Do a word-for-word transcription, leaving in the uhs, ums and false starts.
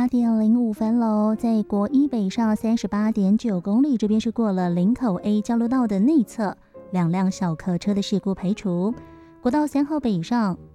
八点零五分喽，在国一北上三十八点九公里，这边是过了林口 A 交流道的内侧，两辆小客车的事故排除。国道三号北上